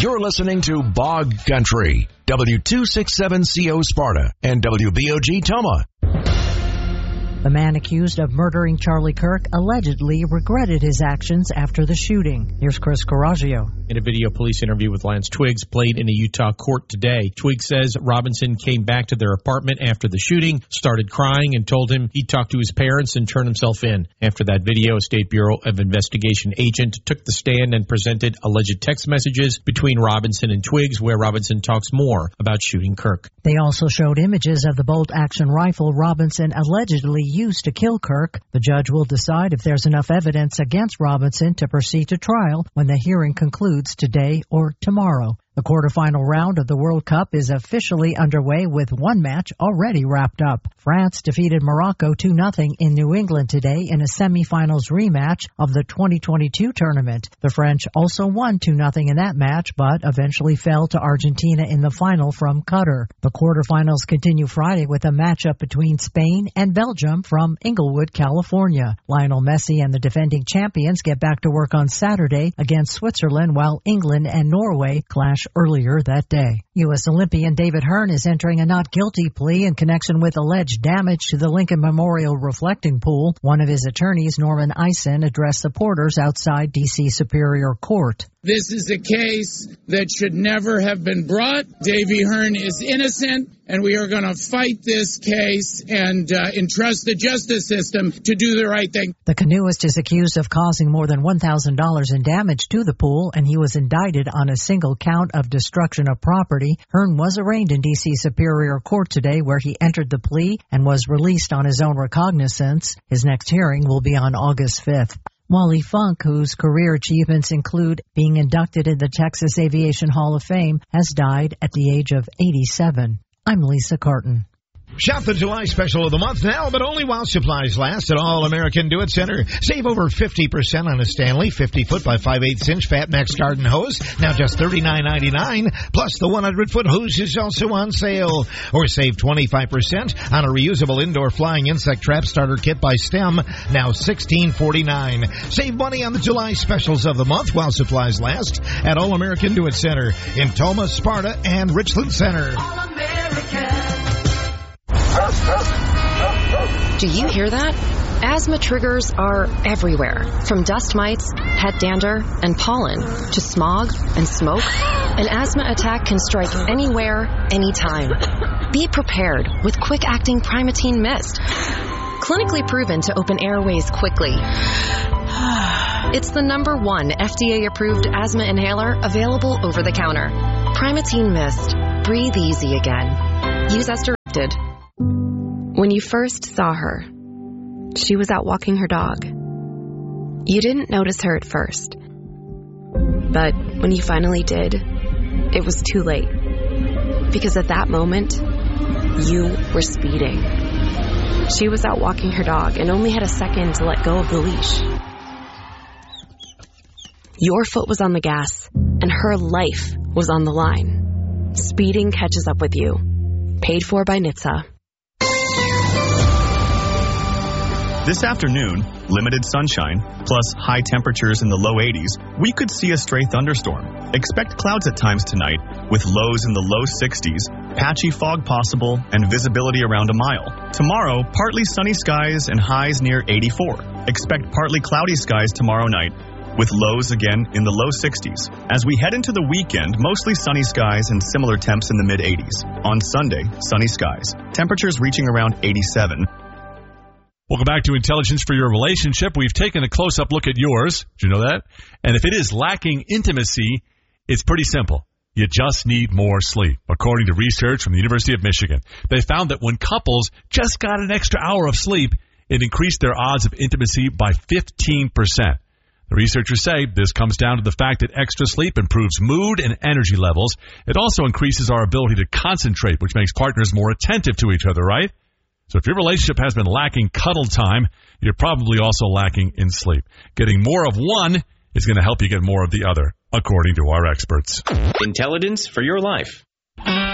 You're listening to Bog Country, W267CO Sparta and WBOG Toma. The man accused of murdering Charlie Kirk allegedly regretted his actions after the shooting. Here's Chris Coraggio. In a video police interview with Lance Twiggs played in a Utah court today, Twiggs says Robinson came back to their apartment after the shooting, started crying, and told him he'd talk to his parents and turn himself in. After that video, a State Bureau of Investigation agent took the stand and presented alleged text messages between Robinson and Twiggs, where Robinson talks more about shooting Kirk. They also showed images of the bolt-action rifle Robinson allegedly used to kill Kirk. The judge will decide if there's enough evidence against Robinson to proceed to trial when the hearing concludes today or tomorrow. The quarterfinal round of the World Cup is officially underway with one match already wrapped up. France defeated Morocco 2-0 in New England today in a semifinals rematch of the 2022 tournament. The French also won 2-0 in that match, but eventually fell to Argentina in the final from Qatar. The quarterfinals continue Friday with a matchup between Spain and Belgium from Inglewood, California. Lionel Messi and the defending champions get back to work on Saturday against Switzerland, while England and Norway clash earlier that day. U.S. Olympian David Hearn is entering a not guilty plea in connection with alleged damage to the Lincoln Memorial reflecting pool. One of his attorneys, Norman Eisen, addressed supporters outside D.C. Superior Court. This is a case that should never have been brought. Davy Hearn is innocent, and we are going to fight this case and entrust the justice system to do the right thing. The canoeist is accused of causing more than $1,000 in damage to the pool, and he was indicted on a single count of destruction of property. Hearn was arraigned in D.C. Superior Court today, where he entered the plea and was released on his own recognizance. His next hearing will be on August 5th. Wally Funk, whose career achievements include being inducted in the Texas Aviation Hall of Fame, has died at the age of 87. I'm Lisa Carton. Shop the July special of the month now, but only while supplies last at All-American Do-It Center. Save over 50% on a Stanley 50-foot by 5/8-inch Fat Max garden hose, now just $39.99. Plus, the 100-foot hose is also on sale. Or save 25% on a reusable indoor flying insect trap starter kit by STEM, now $16.49. Save money on the July specials of the month while supplies last at All-American Do-It Center in Toma, Sparta, and Richland Center. All-American. Do you hear that? Asthma triggers are everywhere, from dust mites, head dander, and pollen, to smog and smoke. An asthma attack can strike anywhere, anytime. Be prepared with quick-acting Primatene Mist. Clinically proven to open airways quickly. It's the #1 FDA-approved asthma inhaler available over the counter. Primatene Mist. Breathe easy again. Use as directed. When you first saw her, she was out walking her dog. You didn't notice her at first. But when you finally did, it was too late. Because at that moment, you were speeding. She was out walking her dog and only had a second to let go of the leash. Your foot was on the gas, and her life was on the line. Speeding catches up with you. Paid for by NHTSA. This afternoon, limited sunshine, plus high temperatures in the low 80s, we could see a stray thunderstorm. Expect clouds at times tonight, with lows in the low 60s, patchy fog possible, and visibility around a mile. Tomorrow, partly sunny skies and highs near 84. Expect partly cloudy skies tomorrow night, with lows again in the low 60s. As we head into the weekend, mostly sunny skies and similar temps in the mid-80s. On Sunday, sunny skies. Temperatures reaching around 87. Welcome back to Intelligence for Your Relationship. We've taken a close-up look at yours. Did you know that? And if it is lacking intimacy, it's pretty simple. You just need more sleep. According to research from the University of Michigan, they found that when couples just got an extra hour of sleep, it increased their odds of intimacy by 15%. The researchers say this comes down to the fact that extra sleep improves mood and energy levels. It also increases our ability to concentrate, which makes partners more attentive to each other, right? So if your relationship has been lacking cuddle time, you're probably also lacking in sleep. Getting more of one is going to help you get more of the other, according to our experts. Intelligence for your life.